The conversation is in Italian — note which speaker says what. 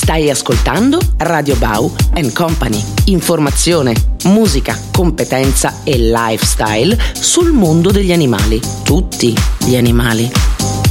Speaker 1: Stai ascoltando Radio Bau & Company. Informazione, musica, competenza e lifestyle sul mondo degli animali. Tutti gli animali.